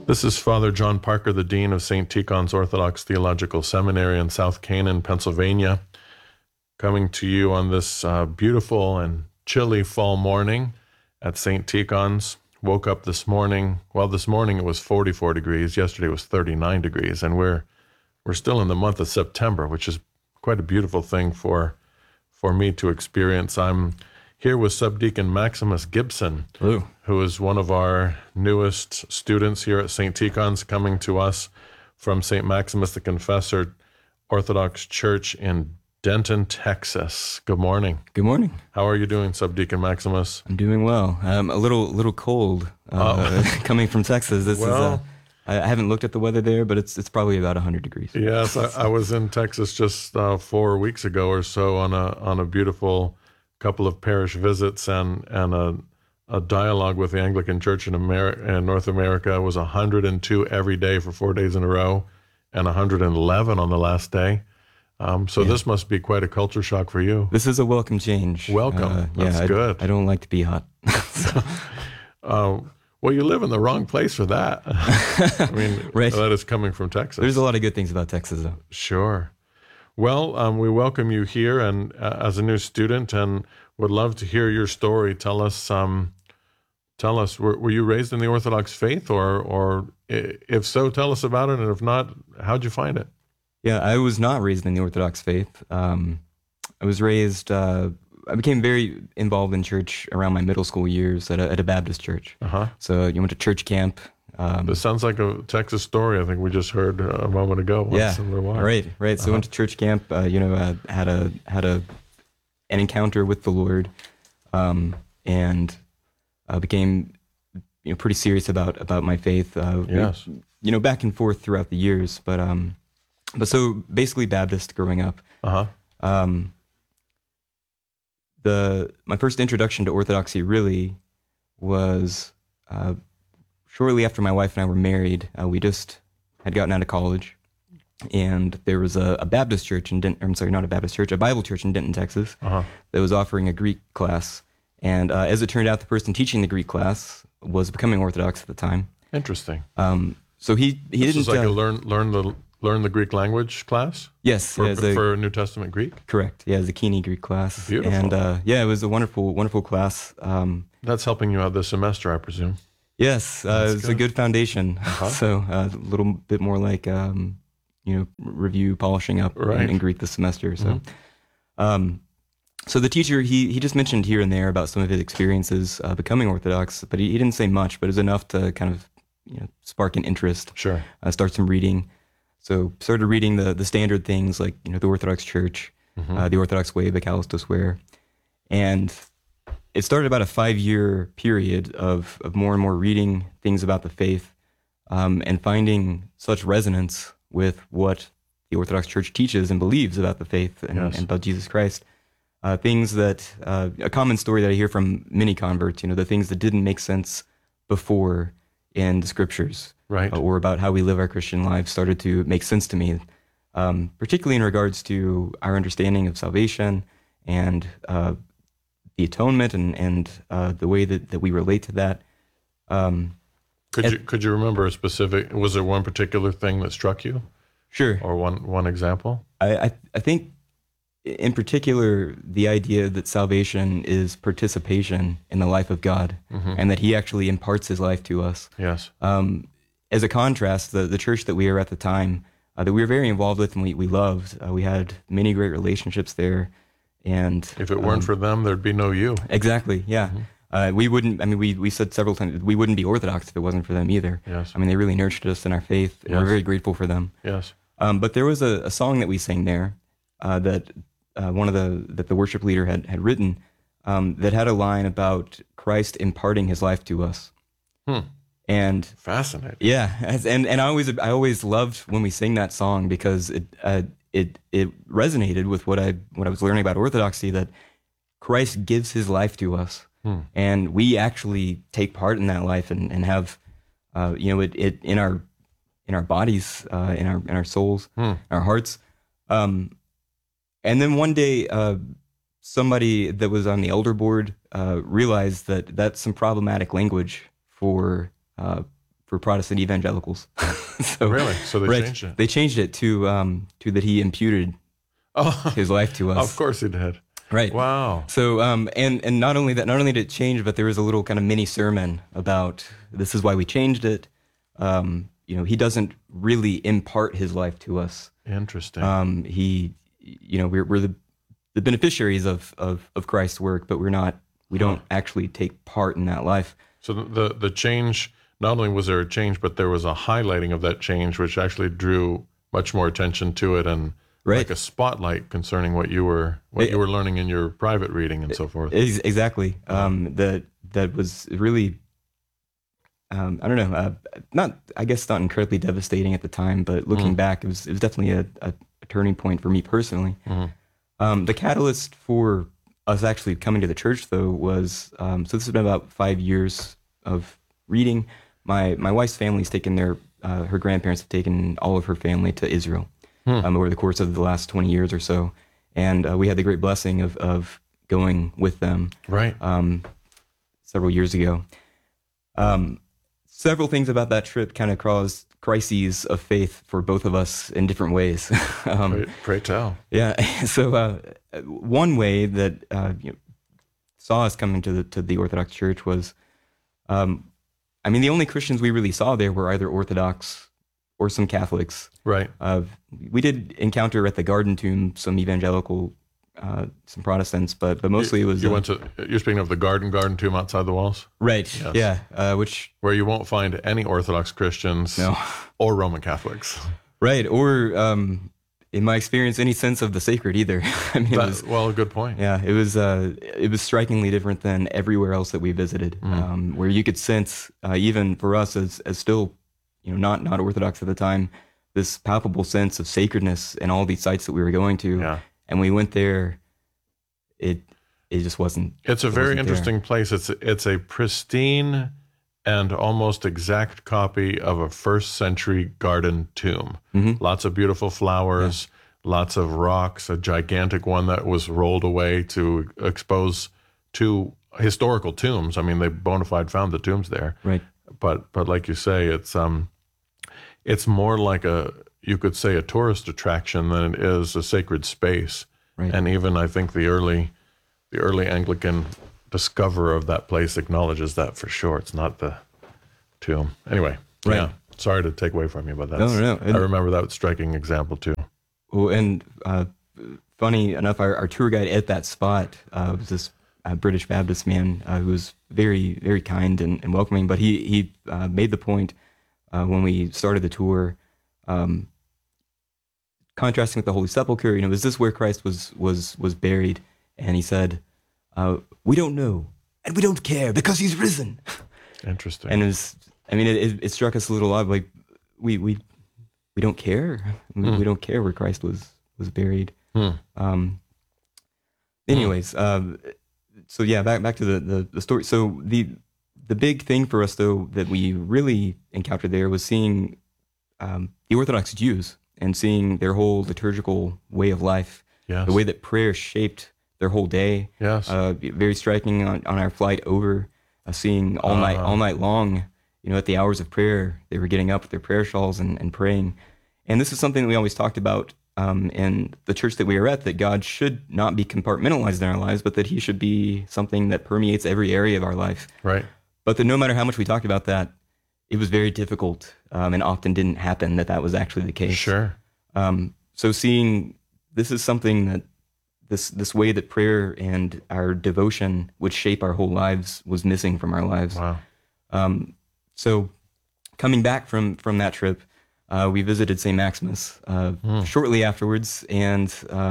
This is Father John Parker, the Dean of St. Tikhon's Orthodox Theological Seminary in South Canaan, Pennsylvania, coming to you on this beautiful and chilly fall morning at St. Tikhon's. Woke up this morning. Well, this morning it was 44 degrees. Yesterday was 39 degrees, and we're still in the month of September, which is quite a beautiful thing for me to experience. I'm here with Subdeacon Maximus Gibson, Hello. who is one of our newest students here at St. Tikhon's, coming to us from St. Maximus the Confessor Orthodox Church in Denton, Texas. Good morning. Good morning. How are you doing, Subdeacon Maximus? I'm doing well. A little cold coming from Texas. I haven't looked at the weather there, but it's probably about 100 degrees. Yes, I was in Texas just 4 weeks ago or so on a beautiful couple of parish visits and a dialogue with the Anglican Church in North America. It was 102 every day for 4 days in a row and 111 on the last day. This must be quite a culture shock for you. This is a welcome change. Welcome. That's good. I don't like to be hot. Well, you live in the wrong place for that. I mean, right. That is coming from Texas. There's a lot of good things about Texas, though. Sure. Well, we welcome you here and as a new student, and would love to hear your story. Tell us, were you raised in the Orthodox faith, or if so, tell us about it, and if not, how'd you find it? Yeah, I was not raised in the Orthodox faith. I was raised. I became very involved in church around my middle school years at a Baptist church. Uh-huh. So you went to church camp. This sounds like a Texas story. I think we just heard a moment ago. Yeah, right. So I went to church camp. Had an encounter with the Lord, and became pretty serious about my faith. Yes. Back and forth throughout the years, but so basically Baptist growing up. Uh-huh. My first introduction to Orthodoxy really was shortly after my wife and I were married. We just had gotten out of college, and there was a Baptist church in Denton. I'm sorry, not a Baptist church, a Bible church in Denton, Texas, that was offering a Greek class. And as it turned out, the person teaching the Greek class was becoming Orthodox at the time. Interesting. So he this didn't is like a learn the Greek language class. Yes, for New Testament Greek. Correct. Yeah, Zucchini Greek class. Beautiful. And it was a wonderful class. That's helping you out this semester, I presume. Yes, it's a good foundation. Uh-huh. So a little bit more like review, polishing up in Greek this semester. So, so the teacher he just mentioned here and there about some of his experiences becoming Orthodox, but he didn't say much, but it was enough to kind of spark an interest. Sure. Start some reading. So started reading the standard things like the Orthodox Church, the Orthodox Way by Callistus Ware, and it started about a 5-year period of more and more reading things about the faith, and finding such resonance with what the Orthodox Church teaches and believes about the faith and about Jesus Christ. Things that, a common story that I hear from many converts, the things that didn't make sense before in the scriptures, right, or about how we live our Christian lives started to make sense to me, particularly in regards to our understanding of salvation and the atonement and the way that we relate to that. Could you remember a specific? Was there one particular thing that struck you? Sure. Or one example? I think, in particular, the idea that salvation is participation in the life of God, and that He actually imparts His life to us. Yes. As a contrast, the church that we were at the time, that we were very involved with and we loved, we had many great relationships there. And if it weren't for them, there'd be no you. Exactly. Yeah. We wouldn't. I mean, we said several times we wouldn't be Orthodox if it wasn't for them either. Yes. I mean, they really nurtured us in our faith, and we're very grateful for them. Yes. But there was a song that we sang there that the worship leader had written that had a line about Christ imparting His life to us. And fascinating. Yeah, and I always loved when we sing that song because it resonated with what I was learning about Orthodoxy, that Christ gives His life to us, and we actually take part in that life and have it in our bodies, in our souls, our hearts. And then one day, somebody that was on the elder board realized that that's some problematic language for for Protestant evangelicals. So, Really? So they right, changed it. They changed it to that he imputed Oh, his life to us. of course he did. Right. Wow. So, and not only that, not only did it change, but there was a little kind of mini sermon about this is why we changed it. He doesn't really impart his life to us. Interesting. We're the beneficiaries of Christ's work, but we don't actually take part in that life. So the change, not only was there a change, but there was a highlighting of that change, which actually drew much more attention to it, and Right. like a spotlight concerning what you were learning in your private reading and so forth. Exactly. That was really, I don't know, not incredibly devastating at the time, but looking back, it was definitely a turning point for me personally. The catalyst for us actually coming to the church, though, was so this has been about 5 years of reading. My wife's family's taken her grandparents have taken all of her family to Israel over the course of the last 20 years or so, and we had the great blessing of going with them Right. several years ago. Several things about that trip kind of caused crises of faith for both of us in different ways. Pray tell. Yeah. So one way that saw us coming to the Orthodox Church was, the only Christians we really saw there were either Orthodox or some Catholics. Right. We did encounter at the Garden Tomb some evangelical, some Protestants, but mostly it was You're speaking of the garden tomb outside the walls, right. Yes. Yeah. Which where you won't find any Orthodox Christians no. or Roman Catholics. Right. Or in my experience, any sense of the sacred either. It was, Well, good point. yeah, it was strikingly different than everywhere else that we visited, where you could sense, even for us as still, not Orthodox at the time, this palpable sense of sacredness in all these sites that we were going to. Yeah. And we went there, it just wasn't. It's a very interesting place. It's a pristine and almost exact copy of a first century garden tomb. Lots of beautiful flowers, lots of rocks, a gigantic one that was rolled away to expose two historical tombs. I mean, they bona fide found the tombs there. Right. But like you say, it's more like you could say a tourist attraction than it is a sacred space. Right. And even I think the early Anglican discoverer of that place acknowledges that for sure. It's not the tomb. Anyway, Right. yeah. Sorry to take away from you, but No. I remember that striking example too. Well, and funny enough, our tour guide at that spot was this British Baptist man who was very, very kind and welcoming. But he made the point when we started the tour, contrasting with the Holy Sepulchre. Is this where Christ was buried? And he said, "We don't know, and we don't care because he's risen." Interesting. And it struck us a little odd. Like we don't care. We don't care where Christ was buried. Anyways, so yeah, back to the story. So the big thing for us though that we really encountered there was seeing the Orthodox Jews and seeing their whole liturgical way of life, Yes. the way that prayer shaped their whole day. Yes. Very striking on our flight over, seeing all night long. At the hours of prayer, they were getting up with their prayer shawls and praying. And this is something that we always talked about in the church that we are at, that God should not be compartmentalized in our lives, but that he should be something that permeates every area of our life. Right. But that no matter how much we talked about that, it was very difficult and often didn't happen that was actually the case. Sure. So seeing this is something that this way that prayer and our devotion would shape our whole lives was missing from our lives. Wow. So coming back from that trip, we visited St. Maximus shortly afterwards, and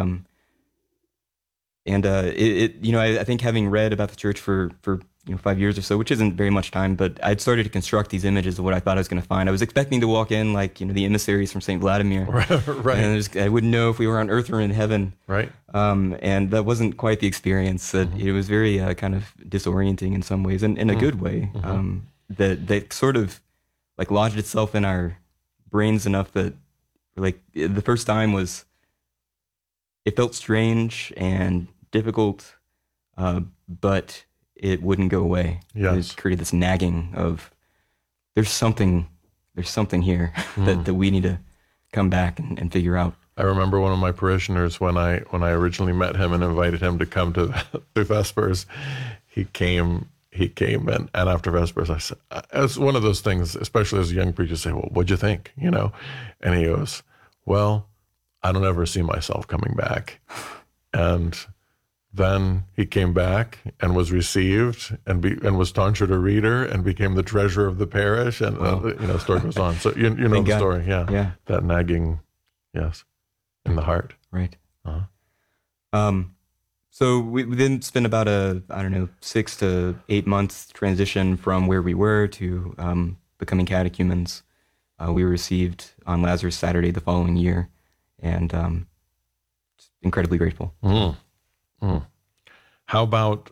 I think having read about the church for 5 years or so, which isn't very much time, but I'd started to construct these images of what I thought I was going to find. I was expecting to walk in like the emissaries from St. Vladimir, Right. and I wouldn't know if we were on earth or in heaven. Right. And that wasn't quite the experience. It was very kind of disorienting in some ways, and in a good way. That sort of like lodged itself in our brains enough that like the first time it felt strange and difficult, but it wouldn't go away. Yes. It created this nagging of there's something here that we need to come back and figure out. I remember one of my parishioners when I originally met him and invited him to come to the Vespers. He came and after Vespers, I said, it's one of those things, especially as a young preacher, say, well, what'd you think? And he goes, well, I don't ever see myself coming back. And then he came back and was received and was tonsured a reader and became the treasurer of the parish. And, the story goes on. So you know Thank the God. story. Yeah. Yeah. That nagging, yes, in the heart. Right. Uh-huh. So we then spent about 6 to 8 months transition from where we were to becoming catechumens. We were received on Lazarus Saturday the following year, and incredibly grateful. Mm. Mm. How about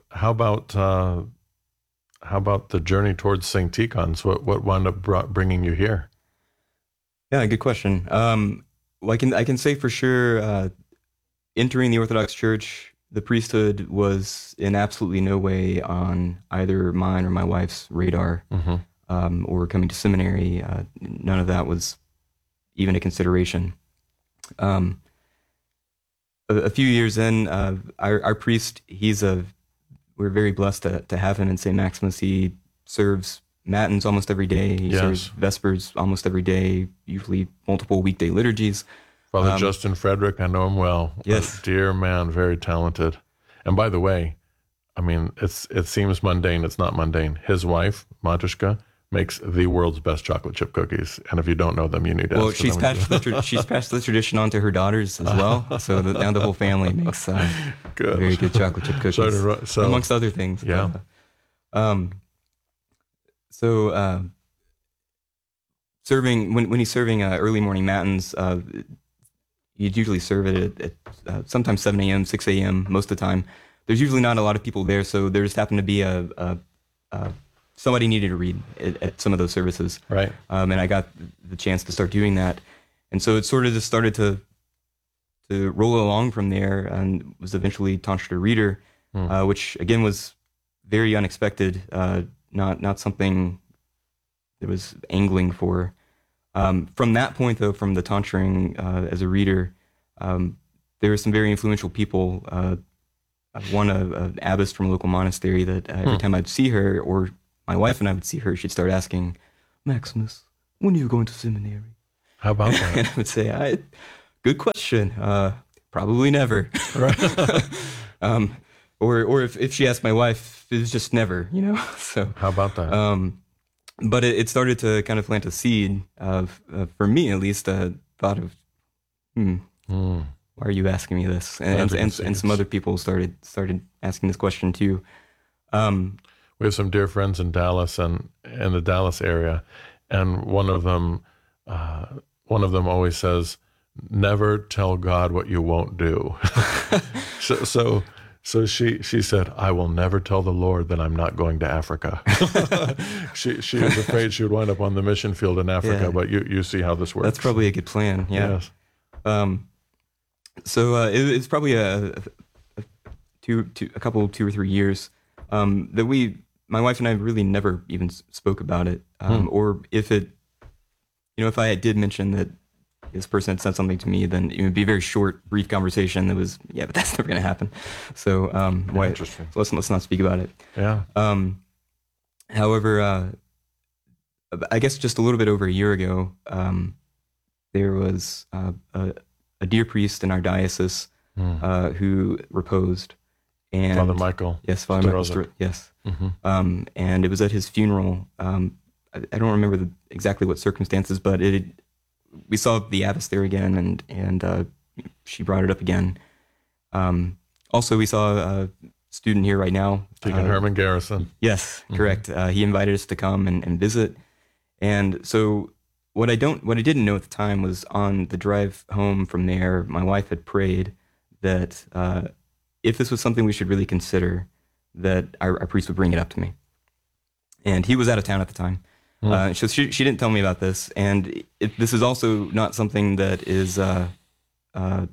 the journey towards St. Tikhon's? What wound up bringing you here? Yeah, good question. Well, I can say for sure, entering the Orthodox Church, the priesthood was in absolutely no way on either mine or my wife's radar, or coming to seminary. None of that was even a consideration. A few years in, our priest, we're very blessed to have him in St. Maximus. He serves matins almost every day. He serves Vespers almost every day, usually multiple weekday liturgies. Father Justin Frederick, I know him well. Yes. A dear man, very talented. And by the way, I mean, it seems mundane. It's not mundane. His wife, Matushka, makes the world's best chocolate chip cookies. And if you don't know them, you need to ask she's them. she's passed the tradition on to her daughters as well. So now the whole family makes good. very good chocolate chip cookies, So amongst other things. Yeah. Serving when he's serving early morning matins, you'd usually serve it at sometimes 7 a.m., 6 a.m. most of the time. There's usually not a lot of people there, so there just happened to be somebody needed to read at some of those services. Right. And I got the chance to start doing that. And so it sort of just started to roll along from there, and was eventually tonsured a reader, which again was very unexpected, not something that was angling for. From that point, though, from the tonsuring as a reader, there were some very influential people. One, an abbess from a local monastery that every time I'd see her, or my wife and I would see her, she'd start asking, Maximus, when are you going to seminary? How about that? And I would say, good question. Probably never. Right. Or if she asked my wife, it was just never, So How about that? but it started to kind of plant a seed of, for me at least, thought of, why are you asking me this? And some other people started asking this question too. We have some dear friends in Dallas and in the Dallas area, and one of them always says, "Never tell God what you won't do." So she said, "I will never tell the Lord that I'm not going to Africa." she was afraid she would wind up on the mission field in Africa, but you see how this works. That's probably a good plan. Yeah. Yes. So it's probably a couple 2 or 3 years that my wife and I really never even spoke about it, or if I did mention that this person had said something to me, then it would be a very short, brief conversation that was, but that's never going to happen. So Interesting. let's not speak about it. Yeah. However, I guess just a little bit over a year ago, there was a dear priest in our diocese who reposed. And Father Michael. Yes, Father Michael. Yes. Mm-hmm. And it was at his funeral. I don't remember exactly what circumstances, but we saw the abbess there again, and she brought it up again. Also, we saw a student here right now. Deacon Herman Garrison. Yes, correct. He invited us to come and visit. And so what I didn't know at the time was, on the drive home from there, my wife had prayed that if this was something we should really consider, that our priest would bring it up to me. And he was out of town at the time. So she didn't tell me about this. And this is also not something that is, our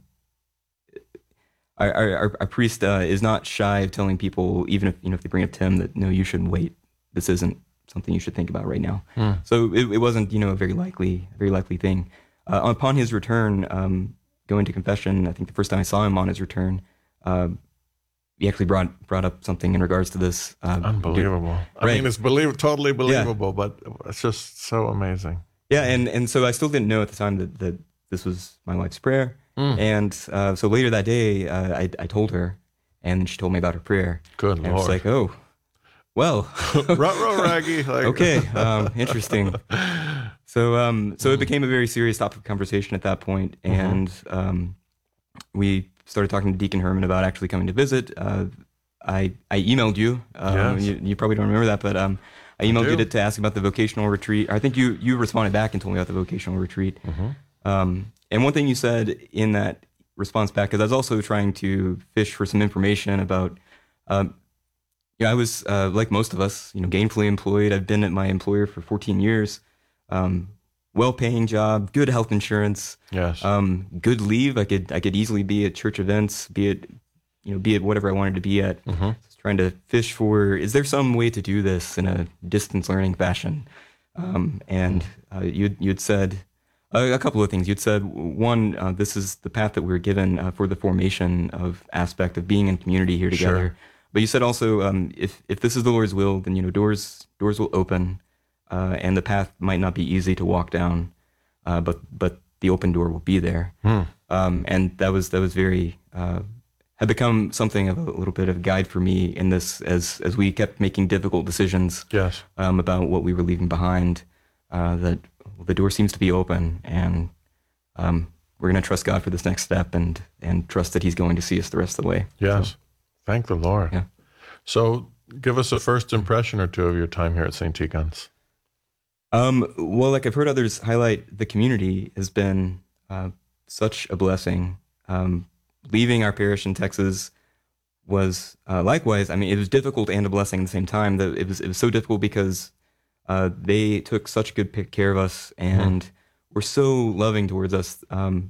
priest is not shy of telling people, even if they bring up to him, that no, you shouldn't wait. This isn't something you should think about right now. So it wasn't, a very likely thing. Upon his return, going to confession, I think the first time I saw him on his return, he actually brought up something in regards to this. Unbelievable. I Right. mean, it's totally believable, but it's just so amazing. Yeah, and so I still didn't know at the time that this was my wife's prayer. And so later that day, I told her, and she told me about her prayer. Good And I was Lord. like, oh, well, Ruh-roh, Raggy. Like, okay, interesting. So it became a very serious topic of conversation at that point, and we started talking to Deacon Herman about actually coming to visit. I emailed you. Yes. You probably don't remember that, but I emailed do. you to ask about the vocational retreat. I think you responded back and told me about the vocational retreat. And one thing you said in that response back, because I was also trying to fish for some information about. I was like most of us, gainfully employed. I've been at my employer for 14 years. Well-paying job, good health insurance. Yes. Good leave. I could easily be at church events, be it whatever I wanted to be at. Just trying to fish for, is there some way to do this in a distance learning fashion? And you'd said a couple of things. You'd said one, this is the path that we're given for the formation of aspect of being in community here together. Sure. But you said also, if this is the Lord's will, then doors will open, and the path might not be easy to walk down, but the open door will be there. And that was very had become something of a little bit of a guide for me in this as we kept making difficult decisions. Yes. About what we were leaving behind. That the door seems to be open, and we're going to trust God for this next step, and trust that He's going to see us the rest of the way. Yes. Thank the Lord. Yeah. So give us a first impression or two of your time here at St. Tikhon's. Well, like I've heard others highlight, the community has been such a blessing. Leaving our parish in Texas was likewise. I mean, it was difficult and a blessing at the same time. That it was so difficult because they took such good care of us and were so loving towards us.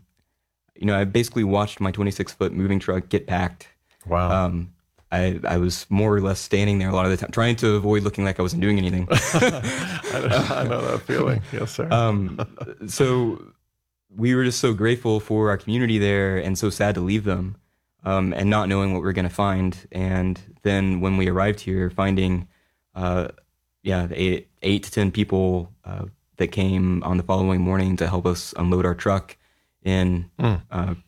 I basically watched my 26-foot moving truck get packed. Wow. I was more or less standing there a lot of the time, trying to avoid looking like I wasn't doing anything. I know that feeling. Yes, sir. So we were just so grateful for our community there, and so sad to leave them, and not knowing what we were going to find. And then when we arrived here, finding, the 8 to 10 people that came on the following morning to help us unload our truck in